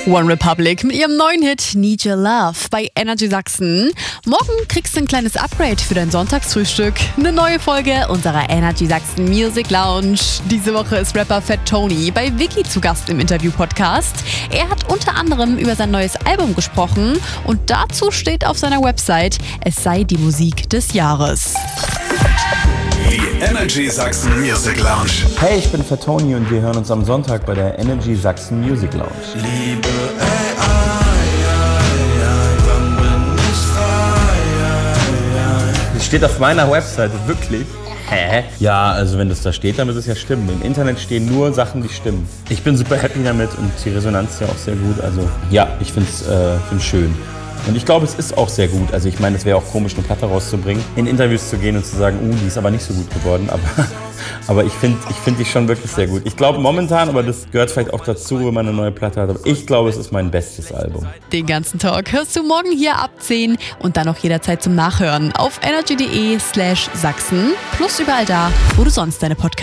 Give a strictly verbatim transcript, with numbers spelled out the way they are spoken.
One Republic mit ihrem neuen Hit Need Your Love bei Energy Sachsen. Morgen kriegst du ein kleines Upgrade für dein Sonntagsfrühstück. Eine neue Folge unserer Energy Sachsen Music Lounge. Diese Woche ist Rapper Fat Tony bei Vicky zu Gast im Interview-Podcast. Er hat unter anderem über sein neues Album gesprochen und dazu steht auf seiner Website, es sei die Musik des Jahres. Die Energy Sachsen Music Lounge. Hey, ich bin Fat Tony und wir hören uns am Sonntag bei der Energy Sachsen Music Lounge. Liebe, ey, ai, ai, ai, wann bin ich frei? Das steht auf meiner Webseite, wirklich. Hä? Ja, also wenn das da steht, dann muss es ja stimmen. Im Internet stehen nur Sachen, die stimmen. Ich bin super happy damit und die Resonanz ist ja auch sehr gut. Also ja, ich finde es äh, find's schön. Und ich glaube, es ist auch sehr gut. Also ich meine, es wäre auch komisch, eine Platte rauszubringen, in Interviews zu gehen und zu sagen, uh, die ist aber nicht so gut geworden. Aber, aber ich finde ich find die schon wirklich sehr gut. Ich glaube momentan, aber das gehört vielleicht auch dazu, wenn man eine neue Platte hat. Aber ich glaube, es ist mein bestes Album. Den ganzen Talk hörst du morgen hier ab zehn und dann auch jederzeit zum Nachhören auf energy punkt de slash Sachsen plus überall da, wo du sonst deine Podcasts